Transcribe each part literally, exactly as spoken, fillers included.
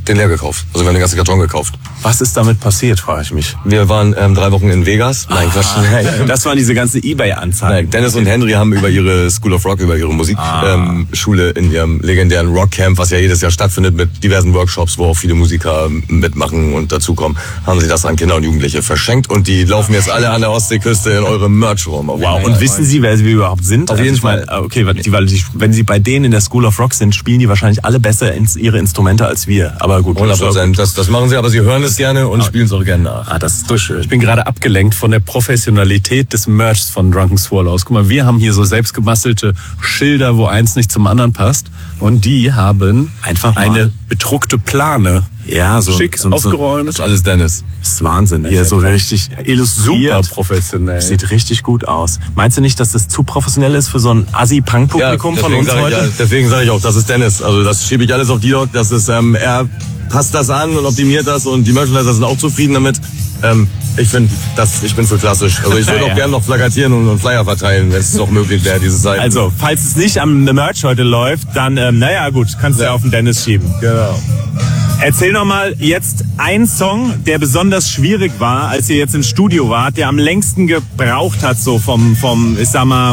den leer gekauft. Also wir haben den ganzen Karton gekauft. Was ist damit passiert, frage ich mich. Wir waren ähm, drei Wochen in Vegas. Nein, Quatsch. Ah, das waren diese ganze eBay-Anzeigen. Dennis und Henry haben über ihre School of Rock, über ihre Musikschule ah. ähm, in ihrem legendären Rockcamp, was ja jedes Jahr stattfindet mit diversen Workshops, wo auch viele Musiker mitmachen und dazukommen, haben sie das an Kinder und Jugendliche verschenkt und die laufen jetzt alle an der Ostseeküste in eurem Merch rum. Wow, und wissen Sie, wer Sie überhaupt sind? Auf jeden also Fall. Meine, okay, weil die, wenn Sie bei denen in der School of Rock sind, spielen die wahrscheinlich alle besser ins, ihre Instrumente als wir. Aber gut. hundert Prozent. Das, das machen sie, aber sie hören es gerne und spielen es auch gerne nach. Ah, das ist so schön. Ich bin gerade abgelenkt von der Professionalität des Merchs von Drunken Swallows. Guck mal, wir haben hier so selbst gebastelte Schilder, wo eins nicht zum anderen passt. Und die haben einfach mal eine bedruckte Plane. Ja, so schick, so, aufgeräumt. Das ist alles Dennis. Das ist Wahnsinn. Hier so richtig illustriert. Super professionell. Sieht richtig gut aus. Meinst du nicht, dass das zu professionell ist für so ein Assi-Punk-Publikum ja, von uns heute? Ja, deswegen sage ich auch, das ist Dennis. Also das schiebe ich alles auf die dort. Das ist, ähm, er passt das an und optimiert das und die Merchandiser sind auch zufrieden damit. Ähm, ich finde, das, ich bin für klassisch. Also ich würde ja, auch gerne noch plakatieren und, und Flyer verteilen, wenn es noch möglich wäre, diese Seiten. Also, falls es nicht am Merch heute läuft, dann, ähm, naja gut, kannst du ja auf den Dennis schieben. Genau. Erzähl noch mal jetzt einen Song, der besonders schwierig war, als ihr jetzt im Studio wart, der am längsten gebraucht hat, so vom, vom, ich sag mal,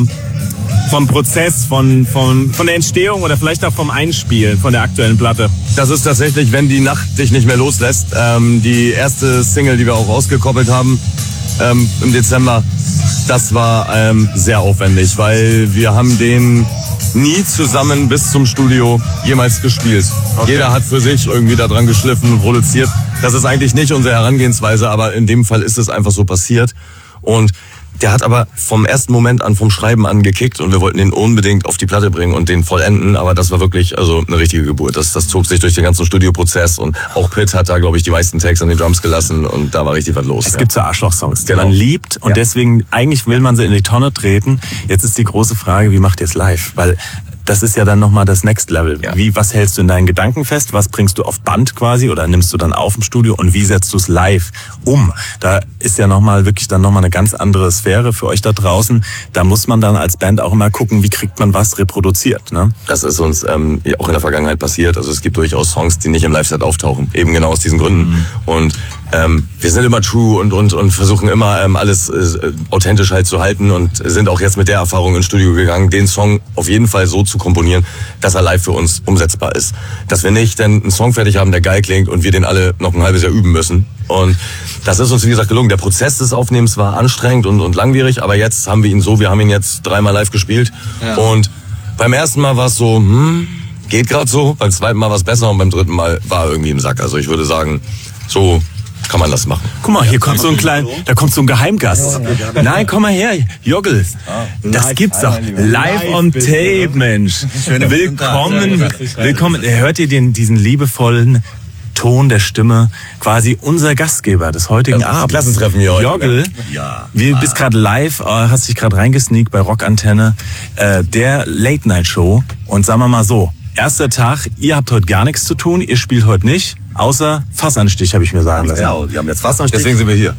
vom Prozess, von, von, von der Entstehung oder vielleicht auch vom Einspielen von der aktuellen Platte. Das ist tatsächlich, wenn die Nacht dich nicht mehr loslässt, ähm, die erste Single, die wir auch rausgekoppelt haben ähm, im Dezember. Das war ähm, sehr aufwendig, weil wir haben den nie zusammen bis zum Studio jemals gespielt. Okay. Jeder hat für sich irgendwie da dran geschliffen und produziert. Das ist eigentlich nicht unsere Herangehensweise, aber in dem Fall ist es einfach so passiert. Und der hat aber vom ersten Moment an, vom Schreiben an gekickt und wir wollten den unbedingt auf die Platte bringen und den vollenden, aber das war wirklich also eine richtige Geburt. Das, das zog sich durch den ganzen Studioprozess und auch Pitt hat da, glaube ich, die meisten Takes an den Drums gelassen und da war richtig was los. Es ja. gibt so Arschloch-Songs, die genau. man liebt und ja. deswegen, eigentlich will man sie in die Tonne treten. Jetzt ist die große Frage, wie macht ihr es live? Weil das ist ja dann nochmal das Next Level. Ja. Wie, was hältst du in deinen Gedanken fest? Was bringst du auf Band quasi oder nimmst du dann auf im Studio? Und wie setzt du es live um? Da ist ja nochmal wirklich dann nochmal eine ganz andere Sphäre für euch da draußen. Da muss man dann als Band auch immer gucken, wie kriegt man was reproduziert, ne? Das ist uns ähm, auch in der Vergangenheit passiert. Also es gibt durchaus Songs, die nicht im Live-Set auftauchen. Eben genau aus diesen Gründen. Mhm. Und ähm, wir sind immer true und, und, und versuchen immer ähm, alles äh, authentisch halt zu halten und sind auch jetzt mit der Erfahrung ins Studio gegangen, den Song auf jeden Fall so zu komponieren, dass er live für uns umsetzbar ist. Dass wir nicht dann einen Song fertig haben, der geil klingt und wir den alle noch ein halbes Jahr üben müssen. Und das ist uns, wie gesagt, gelungen. Der Prozess des Aufnehmens war anstrengend und, und langwierig, aber jetzt haben wir ihn so, wir haben ihn jetzt dreimal live gespielt. Ja. Und beim ersten Mal war es so, hm, geht gerade so. Beim zweiten Mal war es besser und beim dritten Mal war er irgendwie im Sack. Also ich würde sagen, so kann man das machen. Guck mal, hier kommt so ein kleiner, da kommt so ein Geheimgast. Nein, komm mal her, Joggel. Das gibt's doch. Live on Tape, Mensch. Willkommen, willkommen. Hört ihr den, diesen liebevollen Ton der Stimme, quasi unser Gastgeber des heutigen ja, Abends. Klassentreffen hier heute. Joggel, ja. wir bist gerade live, hast dich gerade reingesneakt bei Rockantenne, äh, der Late-Night-Show. Und sagen wir mal so, erster Tag, ihr habt heute gar nichts zu tun, ihr spielt heute nicht, außer Fassanstich, habe ich mir sagen lassen. Ja, wir haben jetzt Fassanstich. Deswegen sind wir hier.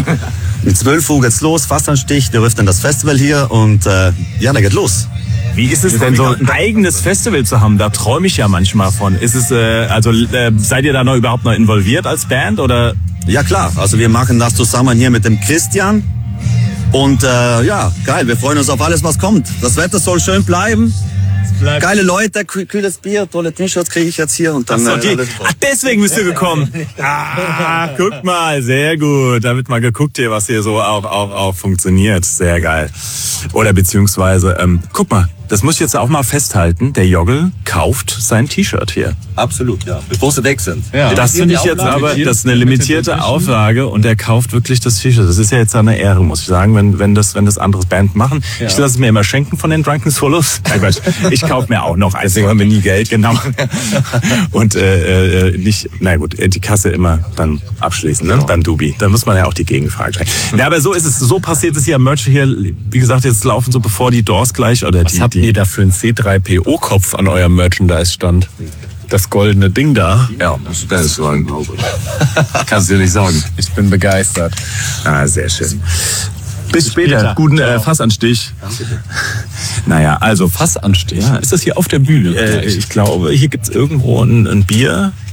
Mit zwölf Uhr geht's los, Fassanstich, wir öffnen das Festival hier und äh, ja, da geht los. Wie ist es denn, so ein eigenes Festival zu haben? Da träume ich ja manchmal von. Ist es, äh, also äh, seid ihr da noch überhaupt noch involviert als Band oder? Ja klar, also wir machen das zusammen hier mit dem Christian und äh, ja, geil, wir freuen uns auf alles, was kommt. Das Wetter soll schön bleiben. Geile Leute, kühles Bier, tolle T-Shirts kriege ich jetzt hier und dann. Ach, so, äh, die, ach deswegen bist du gekommen. Ah, guck mal, sehr gut. Da wird mal geguckt hier, was hier so auch, auch, auch funktioniert. Sehr geil. Oder beziehungsweise, ähm, guck mal, das muss ich jetzt auch mal festhalten. Der Joggel kauft sein T-Shirt hier. Absolut, ja. Bevor sie weg sind. Ja. Das finde ich jetzt aber, das ist eine limitierte Auflage und er kauft wirklich das T-Shirt. Das ist ja jetzt eine Ehre, muss ich sagen, wenn, wenn das, wenn das andere Band machen. Ja. Ich lasse es mir immer schenken von den Drunken Swallows. Ich kaufe mir auch noch eins. Deswegen haben wir nie Geld. Genau. Und äh, äh, nicht, na gut, die Kasse immer dann abschließen, ne? Genau. Beim Dubi. Da muss man ja auch die Gegenfrage stellen. Ja, aber so ist es, so passiert es hier am Merch hier. Wie gesagt, jetzt laufen so bevor die Doors gleich oder Was die. habt ihr da für einen C drei P O-Kopf an eurem Merchandise-Stand? Das goldene Ding da. Ja, das ist so ein kannst du dir nicht sagen. Ich bin begeistert. Ah, sehr schön. Bis später. später. Guten äh, Fassanstich. Naja, also Fassanstich. Ja. Ist das hier auf der Bühne? Äh, ich glaube, hier gibt's irgendwo ein, ein Bier.